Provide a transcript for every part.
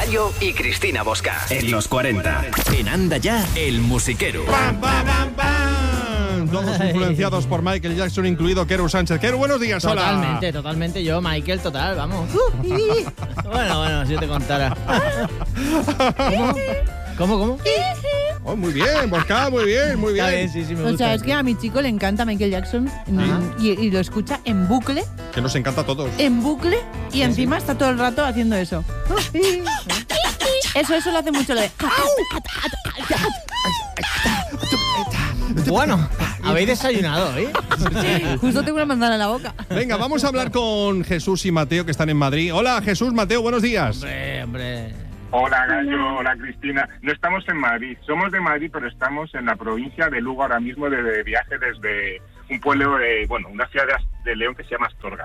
Mayo y Cristina Bosca. En los 40. En Anda Ya, el musiquero. ¡Pam, pam, pam, pam! Todos influenciados por Michael Jackson, incluido Keru Sánchez. Keru, buenos días, hola. Totalmente. Yo, Michael, total, vamos. Bueno, si yo te contara. ¿Cómo? Oh, muy bien, Bosca, muy bien. Está bien, sí, me gusta. O sea, es que a mi chico le encanta Michael Jackson y lo escucha en bucle. Que nos encanta a todos. En bucle y encima está todo el rato haciendo eso. Eso lo hace mucho lo de... Bueno, habéis desayunado, ¿eh? Justo tengo una manzana en la boca. Venga, vamos a hablar con Jesús y Mateo, que están en Madrid. Hola, Jesús, Mateo, buenos días. Hombre. Hola Gallo, hola Cristina. No estamos en Madrid, somos de Madrid, pero estamos en la provincia de Lugo ahora mismo de viaje desde un pueblo, una ciudad de León que se llama Astorga.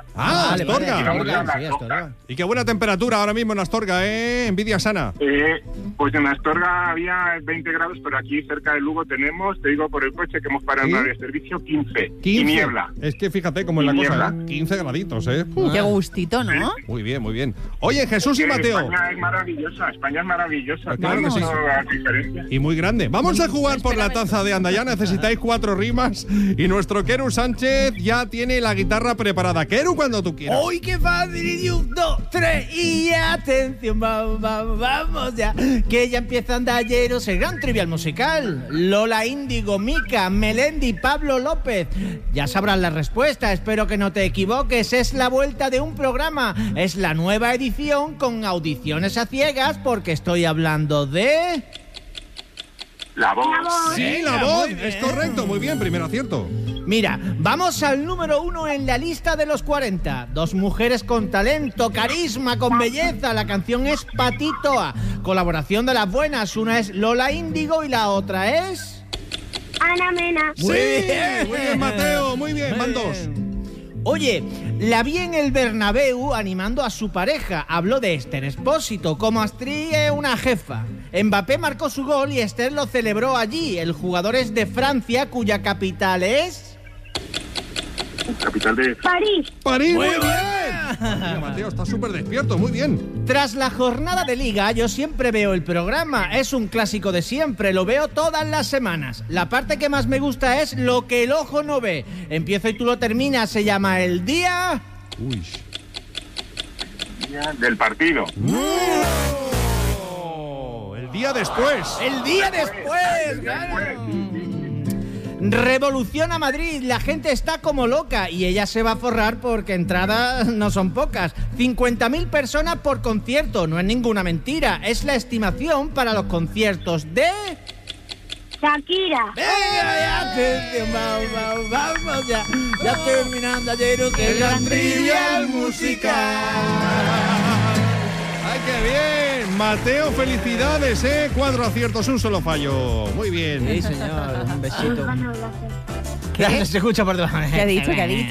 Astorga. Y qué buena temperatura ahora mismo en Astorga, ¿eh? Envidia sana. Pues en Astorga había 20 grados, pero aquí cerca de Lugo tenemos, te digo por el coche que hemos parado en una de servicio, 15. Y niebla. Es que fíjate cómo es la cosa, ¿eh? 15 graditos, ¿eh? Qué gustito, ¿no? Muy bien. Oye, Jesús y Mateo. España es maravillosa. Claro que sí. Las diferencias. Y muy grande. Vamos a jugar por la taza de Anda Ya. Necesitáis 4 rimas y nuestro Keru Sánchez ya tiene la guitarra preparada. Keru, cuando tú quieras. ¡Uy, qué fácil! Y 1, 2, 3 y atención, vamos ya. Que ya empieza Andayeros, el gran trivial musical. Lola Índigo, Mica, Melendi, Pablo López. Ya sabrás la respuesta, espero que no te equivoques. Es la vuelta de un programa. Es la nueva edición con audiciones a ciegas porque estoy hablando de... La voz. Sí, la voz. Es correcto. Muy bien, primer acierto. Mira, vamos al número 1 en la lista de los 40. 2 mujeres con talento, carisma, con belleza. La canción es Patitoa. Colaboración de las buenas. Una es Lola Índigo y la otra es... Ana Mena. Muy bien, Mateo. Muy bien, van 2. Oye, la vi en el Bernabéu animando a su pareja. Habló de Esther Expósito, como actriz una jefa. Mbappé marcó su gol y Esther lo celebró allí. El jugador es de Francia, cuya capital es... Capital de... París. Muy bien. Oye, Mateo, está súper despierto. Muy bien. Tras la jornada de liga, yo siempre veo el programa. Es un clásico de siempre, lo veo todas las semanas. La parte que más me gusta es lo que el ojo no ve. Empiezo y tú lo terminas, se llama El Día... Uy. Del partido. El día después. El día después, claro. Revoluciona Madrid, la gente está como loca y ella se va a forrar porque entradas no son pocas. 50.000 personas por concierto, no es ninguna mentira, es la estimación para los conciertos de... Shakira. ¡Venga, ya! Atención, vamos ya. Ya terminando ayer el gran trivial musical. ¡Ay, qué bien! Mateo, felicidades, ¿eh? 4 aciertos, un solo fallo. Muy bien. Sí, señor, un besito. ¿Qué? Se escucha por debajo. ¿Qué ha dicho?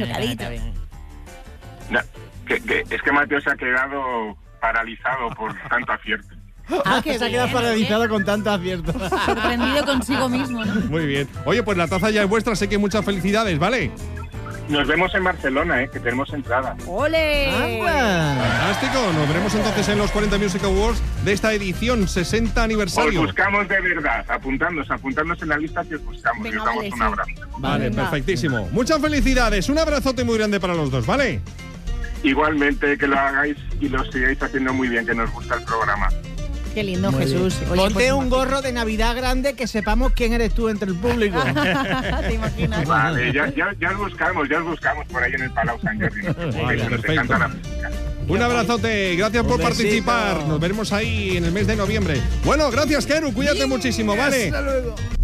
No, es que Mateo se ha quedado paralizado por tanto acierto. Que se ha quedado paralizado con tanto acierto. Sorprendido consigo mismo, ¿no? Muy bien. Oye, pues la taza ya es vuestra, sé que muchas felicidades, ¿vale? Nos vemos en Barcelona, que tenemos entrada. ¡Ole! Fantástico. Nos veremos entonces en los 40 Music Awards de esta edición 60 aniversario. Os buscamos de verdad, apuntándonos en la lista que os buscamos. Venga, y os damos vale, un sí. abrazo. Vale, Venga. perfectísimo. Muchas felicidades. Un abrazote muy grande para los dos, ¿vale? Igualmente, que lo hagáis y lo sigáis haciendo muy bien, que nos gusta el programa. Qué lindo, Muy Jesús. bien. Oye, Ponte pues, un gorro de Navidad grande que sepamos quién eres tú entre el público. ¿Te imaginas? Vale, ya os buscamos por ahí en el Palau Sant Jordi. Vale, Nos perfecto. encanta la música. Un abrazote. Gracias por Un besito. participar. Nos veremos ahí en el mes de noviembre. Bueno, gracias, Keru. Cuídate muchísimo, ¿vale? Hasta luego.